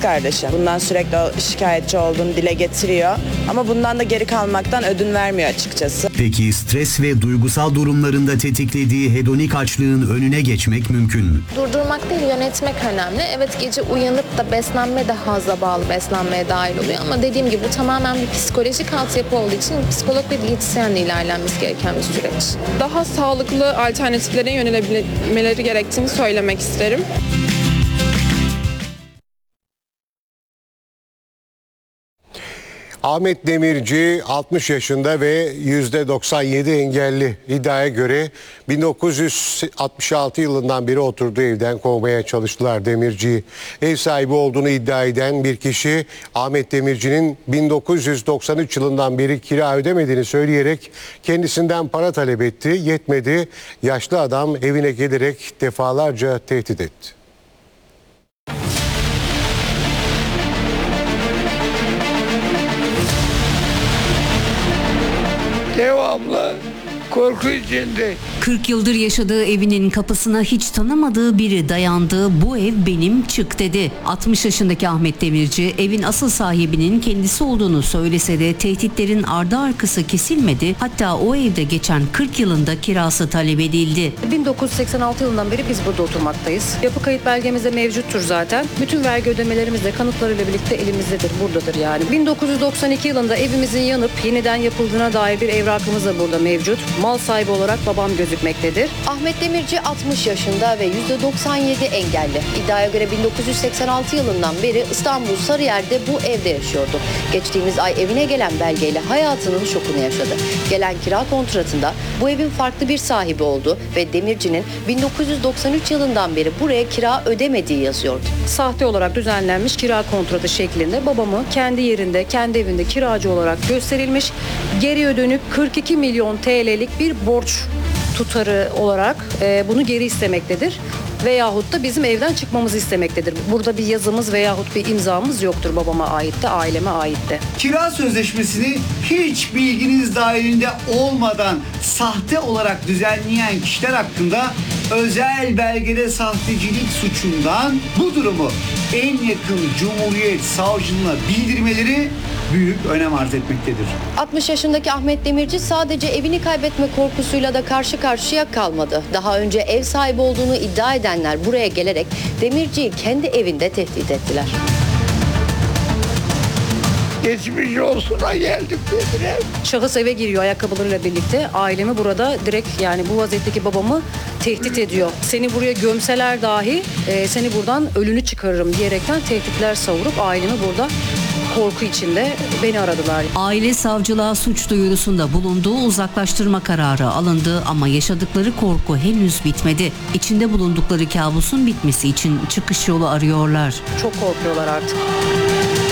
kardeşi. Bundan sürekli şikayetçi olduğunu dile getiriyor. Ama bundan da geri kalmaktan ödün vermiyor açıkçası. Peki stres ve duygusal durumlarında tetiklediği hedonik açlığın önüne geçmek mümkün mü? Durdurmak değil, yönetmek önemli. Evet, gece uyanıp da beslenme de hazza bağlı beslenmeye dahil oluyor. Ama dediğim gibi bu tamamen bir psikolojik altyapı olduğu için psikolog ve diyetisyenle ilerlenmesi gereken bir süreç. Daha sağlıklı alternatiflere yönelebilmeleri gerektiğini söylemek isterim. Ahmet Demirci 60 yaşında ve %97 engelli. İddiaya göre 1966 yılından beri oturduğu evden kovmaya çalıştılar Demirci'yi. Ev sahibi olduğunu iddia eden bir kişi Ahmet Demirci'nin 1993 yılından beri kira ödemediğini söyleyerek kendisinden para talep etti. Yetmedi. Yaşlı adam evine gelerek defalarca tehdit etti. Devamlı korku içinde. 40 yıldır yaşadığı evinin kapısına hiç tanımadığı biri dayandı. Bu ev benim, çık dedi. 60 yaşındaki Ahmet Demirci evin asıl sahibinin kendisi olduğunu söylese de tehditlerin ardı arkası kesilmedi. Hatta o evde geçen 40 yılında kirası talep edildi. 1986 yılından beri biz burada oturmaktayız. Yapı kayıt belgemizde mevcuttur zaten. Bütün vergi ödemelerimiz de kanıtlarıyla birlikte elimizdedir, buradadır yani. 1992 yılında evimizin yanıp yeniden yapıldığına dair bir evrakımız da burada mevcut. Mal sahibi olarak babam gözükmektedir. Ahmet Demirci 60 yaşında ve %97 engelli. İddiaya göre 1986 yılından beri İstanbul Sarıyer'de bu evde yaşıyordu. Geçtiğimiz ay evine gelen belgeyle hayatının şokunu yaşadı. Gelen kira kontratında bu evin farklı bir sahibi olduğu ve Demirci'nin 1993 yılından beri buraya kira ödemediği yazıyordu. Sahte olarak düzenlenmiş kira kontratı şeklinde babamı kendi yerinde, kendi evinde kiracı olarak gösterilmiş. Geriye dönük 42 milyon TL'lik bir borç tutarı olarak bunu geri istemektedir. Veyahut da bizim evden çıkmamızı istemektedir. Burada bir yazımız veyahut bir imzamız yoktur, babama ait de, aileme ait de. Kira sözleşmesini hiç bilginiz dahilinde olmadan sahte olarak düzenleyen kişiler hakkında özel belgede sahtecilik suçundan bu durumu en yakın Cumhuriyet Savcılığına bildirmeleri büyük önem arz etmektedir. 60 yaşındaki Ahmet Demirci sadece evini kaybetme korkusuyla da karşı karşıya kalmadı. Daha önce ev sahibi olduğunu iddia edenler buraya gelerek Demirci'yi kendi evinde tehdit ettiler. Geçmiş olsuna geldik dediler. Şahıs eve giriyor ayakkabılarıyla birlikte. Ailemi burada direkt, yani bu vaziyetteki babamı tehdit ediyor. Seni buraya gömseler dahi seni buradan ölünü çıkarırım diyerekten tehditler savurup ailemi burada korku içinde beni aradılar. Aile savcılığa suç duyurusunda bulunduğu, uzaklaştırma kararı alındı ama yaşadıkları korku henüz bitmedi. İçinde bulundukları kabusun bitmesi için çıkış yolu arıyorlar. Çok korkuyorlar artık.